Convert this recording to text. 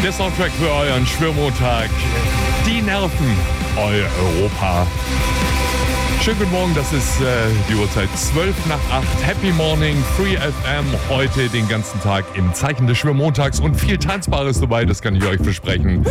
Der Soundtrack für euren Schwimmontag. Die Nerven, euer Europa. Schönen guten Morgen, das ist die Uhrzeit 7:55. Happy Morning, Free FM. Heute den ganzen Tag im Zeichen des Schwimmmontags und viel Tanzbares dabei, das kann ich euch versprechen.